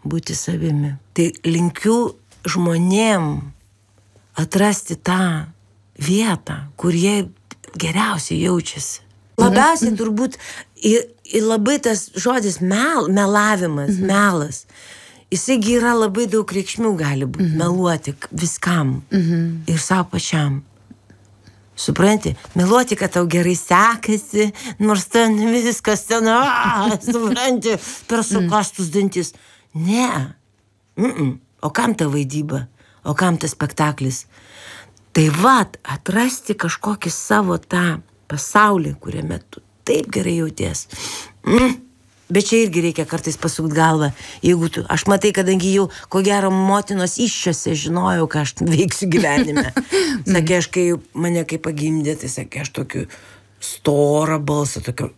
būti savimi. Tai linkiu žmonėm atrasti tą vietą, kur jie geriausiai jaučiasi. Labiausiai turbūt ir labai tas žodis melavimas, melas. Jisai yra labai daug reikšmių gali būti, meluoti viskam ir savo pačiam. Supranti, meluoti, kad tau gerai sekasi, nors ten viskas ten, supranti, per sukastus dantis. Ne. O kam ta vaidyba? O kam tas spektaklis? Tai atrasti kažkokį savo tą pasaulį, kuriame tu taip gerai jauties. Bet čia irgi reikia kartais pasukti galvą. Jeigu aš matai, kadangi jau, ko gero, motinos iššiose žinojau, ką aš veiksiu gyvenime. Sakė, kai mane kaip pagimdė, tai sakė, aš tokiu storą balsą, tokio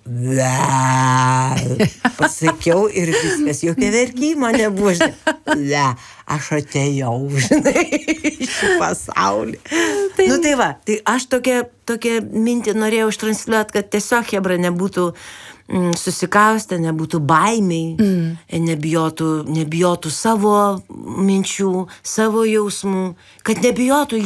pasakiau ir viskas, jokia verkimo nebuvo, žinai. Aš atėjau, žinai, šį pasaulį. Tai tai aš tokią mintį norėjau ištransliuoti, kad tiesiog chebra nebūtų susikaustę, nebūtų baimiai, nebijotų savo minčių, savo jausmų, kad nebijotų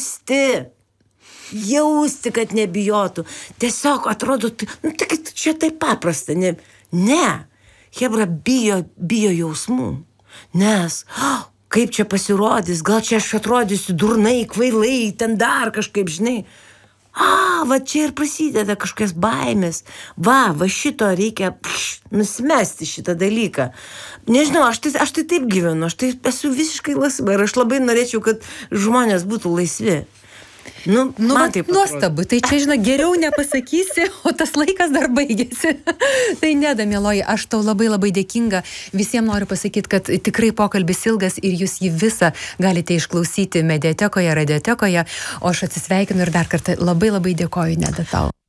jausti, kad nebijotų. Tiesiog atrodo, čia taip paprasta. Ne, chebra bijo jausmų. Nes, kaip čia pasirodys, gal čia aš atrodysiu durnai, kvailai, ten dar kažkaip, žinai. Va čia ir prasideda kažkokias baimės. Va šito reikia nusimesti šitą dalyką. Nežinau, aš tai taip gyvenu, aš tai esu visiškai laisva ir aš labai norėčiau, kad žmonės būtų laisvi. Man taip nuostabu, tai čia, žinai, geriau nepasakysi, o tas laikas dar baigėsi. Tai Neda, mieloji, aš tau labai labai dėkinga. Visiems noriu pasakyti, kad tikrai pokalbis ilgas ir jūs jį visą galite išklausyti mediatekoje, radiotekoje, o aš atsisveikinu ir dar kartą labai labai dėkoju, Neda, tau.